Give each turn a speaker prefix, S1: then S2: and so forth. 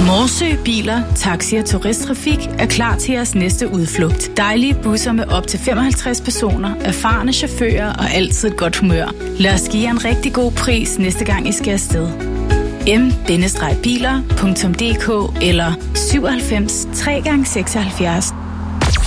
S1: Morsø Biler, Taxi og Turisttrafik er klar til jeres næste udflugt. Dejlige busser med op til 55 personer, erfarne chauffører og altid et godt humør. Lad os give jer en rigtig god pris næste gang I skal afsted. m-biler.dk eller 97 3x76